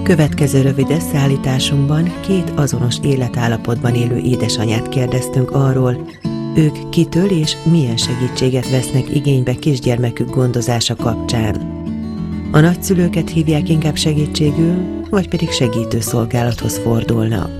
Következő rövid összeállításunkban két azonos életállapotban élő édesanyát kérdeztünk arról, ők kitől és milyen segítséget vesznek igénybe kisgyermekük gondozása kapcsán. A nagyszülőket hívják inkább segítségül, vagy pedig segítőszolgálathoz fordulnak.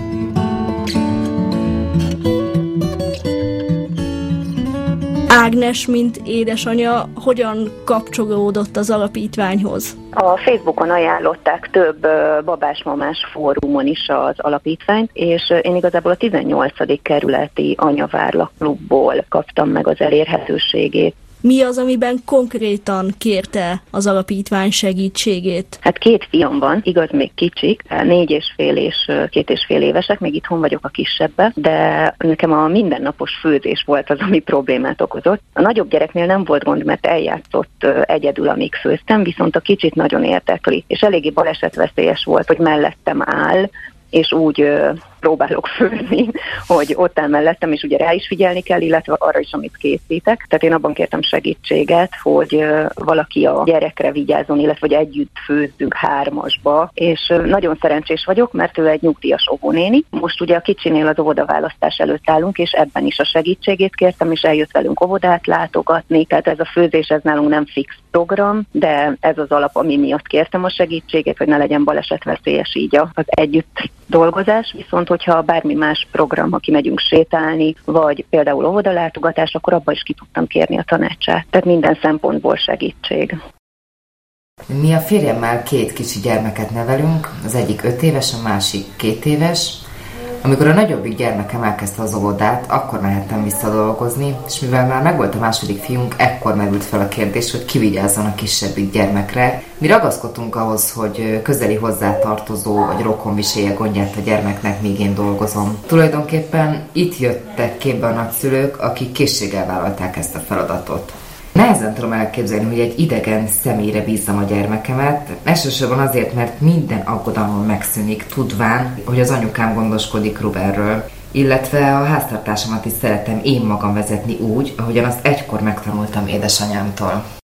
Ágnes, mint édesanyja, hogyan kapcsolódott az alapítványhoz? A Facebookon ajánlották több babás-mamás fórumon is az alapítványt, és én igazából a 18. kerületi Anyavárlak klubból kaptam meg az elérhetőségét. Mi az, amiben konkrétan kérte az alapítvány segítségét? Hát 2 fiam van, igaz, még kicsik, 4,5 és 2,5 évesek, még itthon vagyok a kisebbbe, de nekem a mindennapos főzés volt az, ami problémát okozott. A nagyobb gyereknél nem volt gond, mert eljátszott egyedül, amíg főztem, viszont a kicsit nagyon értekli, és eléggé balesetveszélyes volt, hogy mellettem áll, és úgy próbálok főzni, hogy ott áll mellettem, és ugye rá is figyelni kell, illetve arra is, amit készítek. Tehát én abban kértem segítséget, hogy valaki a gyerekre vigyázzon, illetve hogy együtt főzzünk 3-asba, és nagyon szerencsés vagyok, mert ő egy nyugdíjas óvónéni. Most ugye a kicsinél az óvodaválasztás előtt állunk, és ebben is a segítségét kértem, és eljött velünk óvodát látogatni, tehát ez a főzés, ez nálunk nem fix program, de ez az alap, ami miatt kértem a segítséget, hogy ne legyen balesetveszélyes így az együtt dolgozás, viszont hogyha bármi más program, ha kimegyünk sétálni, vagy például óvodalátogatás, akkor abba is ki tudtam kérni a tanácsát. Tehát minden szempontból segítség. Mi a férjemmel 2 kicsi gyermeket nevelünk, az egyik 5 éves, a másik 2 éves. Amikor a nagyobbik gyermekem elkezdte az óvodát, akkor mehettem vissza dolgozni, és mivel már megvolt a második fiunk, ekkor merült fel a kérdés, hogy ki vigyázzon a kisebbik gyermekre. Mi ragaszkodtunk ahhoz, hogy közeli hozzátartozó vagy rokon viselje gondját a gyermeknek, míg én dolgozom. Tulajdonképpen itt jöttek képbe a nagyszülők, akik készséggel vállalták ezt a feladatot. Nehezen tudom elképzelni, hogy egy idegen személyre bízzam a gyermekemet, elsősorban azért, mert minden aggodalmam megszűnik, tudván, hogy az anyukám gondoskodik Rubenről, illetve a háztartásomat is szeretem én magam vezetni úgy, ahogyan azt egykor megtanultam édesanyámtól.